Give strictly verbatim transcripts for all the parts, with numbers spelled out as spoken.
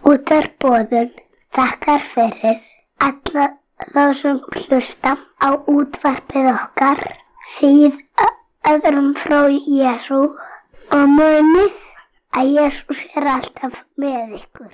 Útvarpsboðun þakkar fyrir alla þá sem hlusta á útvarpið okkar, segið öðrum frá Jesú og munið að Jesús er alltaf með ykkur.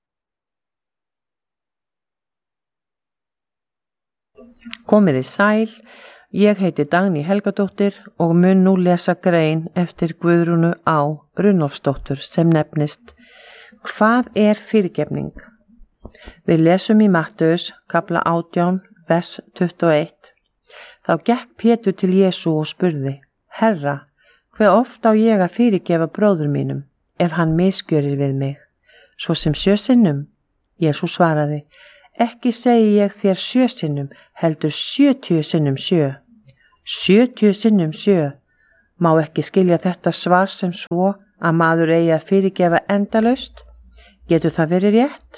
Komiði sæl, ég heiti Dagný Helgadóttir og mun nú lesa grein eftir Guðrúnu Á. Runólfsdóttur sem nefnist Hvað er fyrirgefning? Við lesum í Mattheus, kapla átján, vers tuttugu og eitt. Þá gekk Pétur til Jesú og spurði, Herra, hve oft á ég að fyrirgefa bróður mínum, ef hann misgjörir við mig? Svo sem sjö sinnum? Jesú svaraði, ekki segi ég þér sjö sinnum, heldur sjötíu sinnum sjö. Sjötíu sinnum sjö. Má ekki skilja þetta svar sem svo að maður eigi að fyrirgefa endalaust? Getur það verið rétt?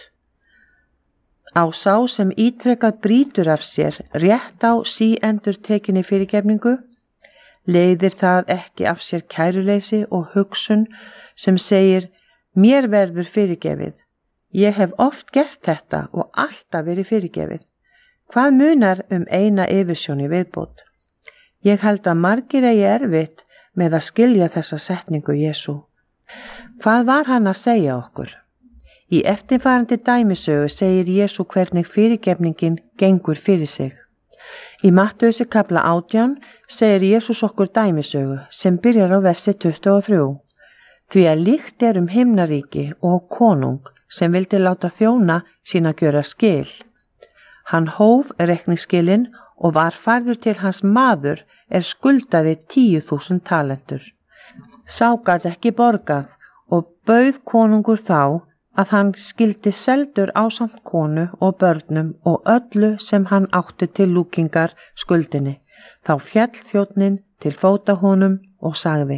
Á sá sem ítrekað brýtur af sér rétt á síendurtekinni fyrirgefningu? Leiðir það ekki af sér kæruleysi og hugsun sem segir, mér verður fyrirgefið. Ég hef oft gert þetta og alltaf verið fyrirgefið. Hvað munar um eina yfirsjón í viðbót? Ég held að margir eigi erfitt með að skilja þessa setningu Jesú. Hvað var hann að segja okkur? Í eftirfarandi dæmisögu segir Jesú hvernig fyrirgefningin gengur fyrir sig. Í Mattheusi kapla átján segir Jesús okkur dæmisögu sem byrjar á versi tuttugu og þrjú. Því að líkt er um himnaríki og konung sem vildi láta þjóna sína gjöra skil. Hann hóf reikningsskilin og var færður til hans maður er skuldaði tíu þúsund talentur. Sá gat ekki borgað og bauð konungur þá að hann skildi seldur ásamt konu og börnum og öllu sem hann átti til lúkingar skuldinni. Þá féll þjónninn til fóta honum og sagði,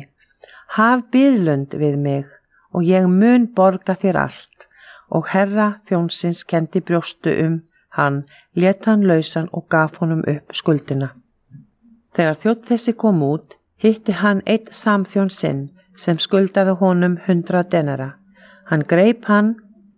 haf biðlund við mig og ég mun borga þér allt. Og herra þjónsins kendi brjóstu um hann, lét hann lausan og gaf honum upp skuldina. Þegar þjónn þessi kom út, hitti hann einn samþjón sinn sem skuldaði honum hundra denara. Hann greip hann,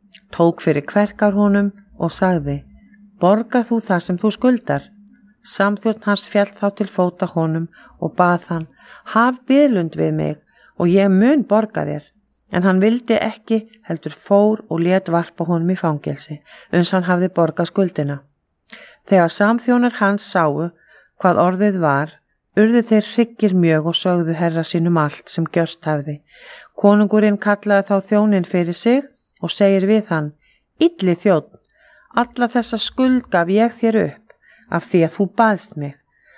tók fyrir kverkar honum og sagði, borga þú það sem þú skuldar? Samþjón hans féll þá til fóta honum og bað hann, haf biðlund við mig og ég mun borga þér. En hann vildi ekki, heldur fór og lét varpa honum í fangelsi, uns hann hafði borgað skuldina. Þegar samþjónar hans sáu hvað orðið var, urðu þeir hryggir mjög og sögðu herra sínum allt sem gjörst hafði. Konungurinn kallaði þá þjóninn fyrir sig og segir við hann, illi þjónn, alla þessa skuld gaf ég þér upp af því að þú baðst mig.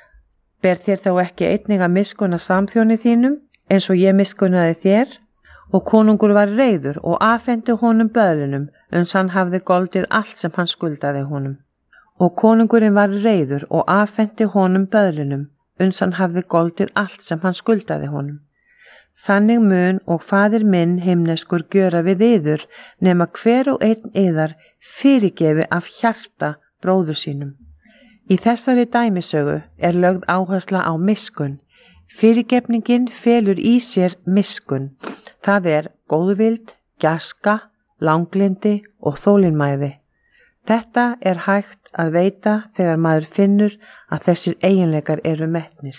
Ber þér þá ekki einnig að miskunna samþjóni þínum eins og ég miskunnaði þér? Og konungur var reiður og afhendi honum böðlunum, uns hann hafði goldið allt sem hann skuldaði honum. Og konungurinn var reiður og afhendi honum böðlunum, uns hann hafði goldið allt sem hann skuldaði honum. Þannig mun og faðir minn himneskur gjöra við yður, nema hver og einn yðar fyrirgefi af hjarta bróður sínum. Í þessari dæmisögu er lögð áhersla á miskunn. Fyrirgefningin felur í sér miskunn. Það er góðvild, gæska, langlindi og þolinmæði. Þetta er hægt að veita þegar maður finnur að þessir eiginleikar eru metnir.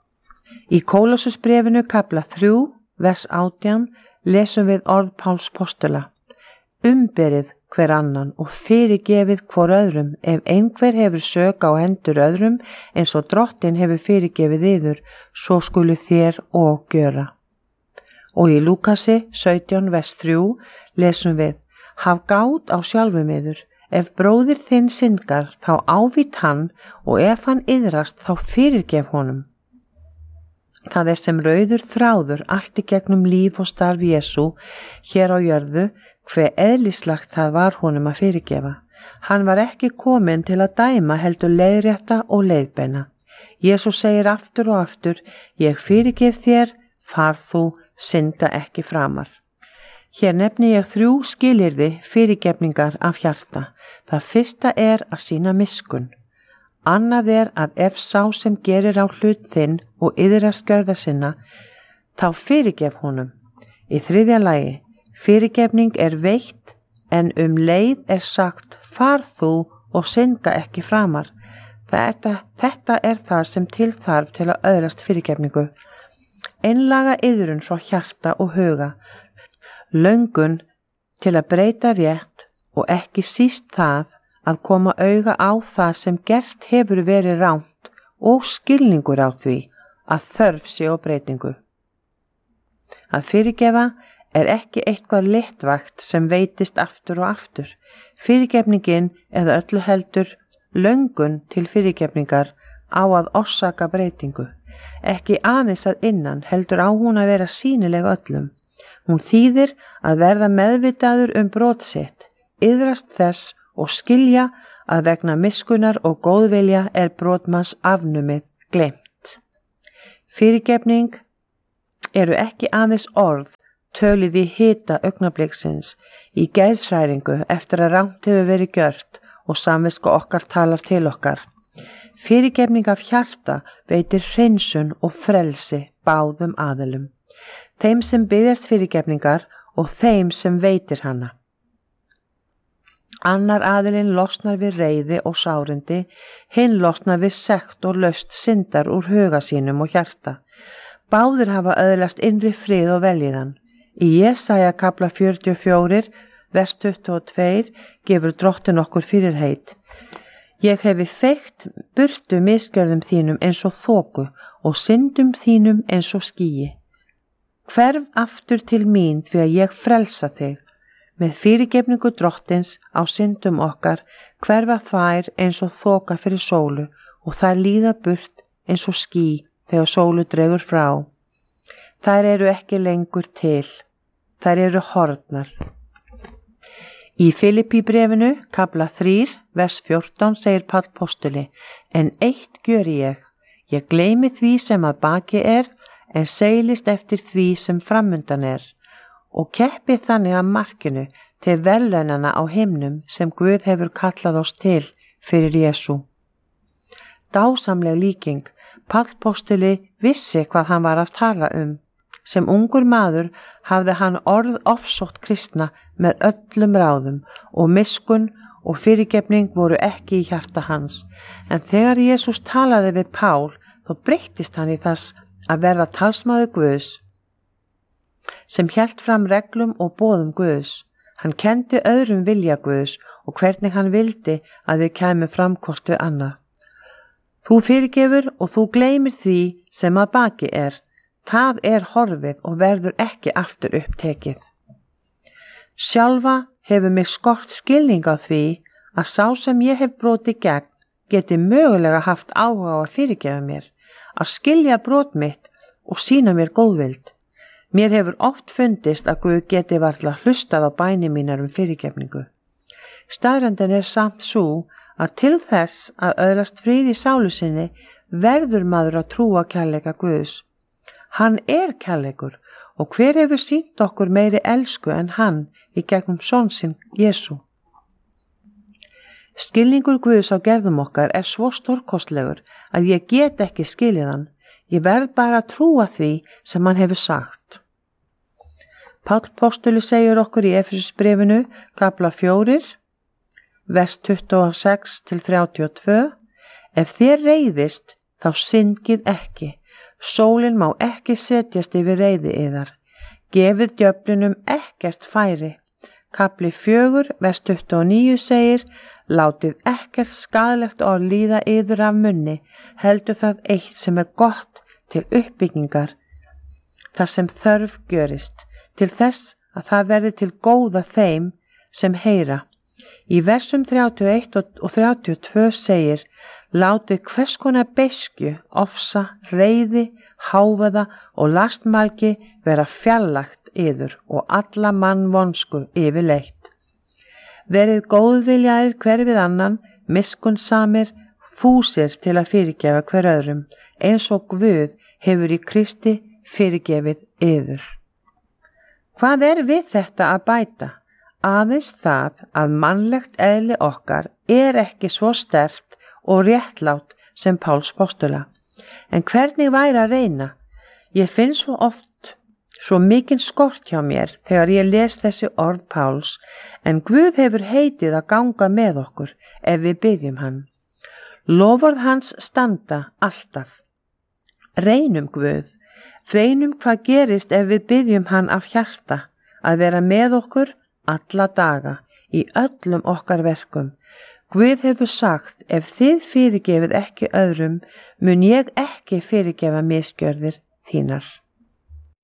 Í Kólossusbréfinu kapla þrjú, vers átján, lesum við orð Páls postula. Umberið hver annan og fyrirgefið hvor öðrum ef einhver hefur sök á hendur öðrum eins og drottin hefur fyrirgefið yður, svo skulu þér og gjöra. Og í Lúkasi sautján, vers þrjú, lesum við, haf gát á sjálfum yður, ef bróðir þinn syndgar þá ávít hann og ef hann iðrast þá fyrirgef honum. Það er sem rauður þráður allt í gegnum líf og starf Jesú hér á jörðu hve eðlislagt það var honum að fyrirgefa. Hann var ekki kominn til að dæma heldur leiðrétta og leiðbeina. Jesú segir aftur og aftur, ég fyrirgef þér, far þú, synda ekki framar. Hér nefni ég þrjú skilyrði fyrirgefningar af hjarta. Það fyrsta er að sýna miskunn. Annað er að ef sá sem gerir á hlut þinn og iðrast gjörða sinna, þá fyrirgef honum. Í þriðja lagi, fyrirgefning er veitt en um leið er sagt far þú og synga ekki framar. Þetta, þetta er það sem til þarf til að öðlast fyrirgefningu. Einlaga iðrun frá hjarta og huga, löngun til að breyta rétt og ekki síst það að koma auga á það sem gert hefur verið rangt og skilningur á því að þörf sé á breytingu. Að fyrirgefa er ekki eitthvað léttvægt sem veitist aftur og aftur. Fyrirgefningin eða öllu heldur löngun til fyrirgefningar á að orsaka breytingu. Ekki aðeins að innan heldur á hún að vera sýnileg öllum. Hún þýðir að verða meðvitaður um brot sitt, iðrast þess og skilja að vegna miskunnar og góðvilja er brotmanns afnumið gleymt. Fyrirgefning eru ekki aðeins orð töluð í hita augnabliksins, í geðshræringu eftir að rangt hefur verið gjört og samviska okkar talar til okkar. Fyrirgefning af hjarta veitir hreinsun og frelsi báðum aðilum, þeim sem biðjast fyrirgefningar og þeim sem veitir hana. Annar aðilinn losnar við reiði og sárindi, hinn losnar við sekt og laust syndar úr huga sínum og hjarta. Báðir hafa öðlast innri frið og veljiðan. Í Jesaja kafla fjörutíu og fjögur, vers tuttugu og tvö, gefur Drottinn okkur fyrirheit. Ég hefi feykt burtu misgjörðum þínum eins og þoku og syndum þínum eins og skýi. Hverf aftur til mín því að ég frelsa þig. Með fyrirgefningu Drottins á syndum okkar hverfa þær eins og þoka fyrir sólu og þær líða burt eins og ský þegar sólu dregur frá. Þær eru ekki lengur til, þær eru horfnar. Í Filippíbrefinu, kafla þrjú, vers fjórtán, segir Páll postuli, en eitt gjöri ég, ég gleymi því sem að baki er, en seilist eftir því sem framundan er, og keppi þannig að markinu til verðlaunana á himnum sem Guð hefur kallað oss til fyrir Jesú. Dásamleg líking, Páll postuli vissi hvað hann var að tala um. Sem ungur maður hafði hann orð ofsótt kristna með öllum ráðum og miskun og fyrirgefning voru ekki í hjarta hans. En þegar Jesús talaði við Pál, þá breyttist hann í þess að verða talsmaður Guðs, sem hélt fram reglum og boðum Guðs. Hann kendi öðrum vilja Guðs og hvernig hann vildi að þau kæmu fram hvort við annað. Þú fyrirgefur og þú gleymir því sem að baki er. Það er horfið og verður ekki aftur upptekið. Sjálfa hefur mig skort skilning á því að sá sem ég hef brotið gegn geti mögulega haft áhuga á að fyrirgefa mér, að skilja brot mitt og sýna mér góðvild. Mér hefur oft fundist að Guð geti varla hlustað á bæni mínar um fyrirgefningu. Staðreyndin er samt sú að til þess að öðlast frið í sálu sinni verður maður að trúa kærleika Guðs. Hann er kærleikur og hver hefur sýnt okkur meiri elsku en hann í gegnum son sinn Jesú. Skilningur Guðs á gerðum okkar er svo stórkostlegur að ég get ekki skilið hann. Ég verð bara að trúa því sem hann hefur sagt. Páll postuli segir okkur í Efesusbréfinu, kafla fjórir, vers tuttugu og sex til þrjátíu og tvö, ef þér reiðist þá syndið ekki. Sólin má ekki setjast yfir reiði yðar. Gefið djöflinum ekkert færi. Kafli fjögur, vers tuttugu og níu segir, látið ekkert skaðlegt orð líða yður af munni, heldur það eitt sem er gott til uppbyggingar, þar sem þörf gjörist, til þess að það verði til góða þeim sem heyra. Í versum þrjátíu og eitt og þrjátíu og tvö segir, látið hvers konar beiskju, ofsa, reiði, hávaða og lastmælgi vera fjarlægt yður og alla mannvonsku yfirleitt. Verið góðviljaðir hver við annan, miskunnsamir, fúsir til að fyrirgefa hver öðrum, eins og Guð hefur í Kristi fyrirgefið yður. Hvað er við þetta að bæta? Aðeins það að mannlegt eðli okkar er ekki svo sterkt og réttlátt sem Páls postula. En hvernig væri að reyna? Ég finn svo oft svo mikinn skort hjá mér þegar ég les þessi orð Páls, en Guð hefur heitið að ganga með okkur ef við biðjum hann. Loforð hans standa alltaf. Reynum Guð, reynum hvað gerist ef við biðjum hann af hjarta, að vera með okkur alla daga í öllum okkar verkum. Guð hefur sagt, ef þið fyrirgefið ekki öðrum, mun ég ekki fyrirgefa misgjörðir þínar.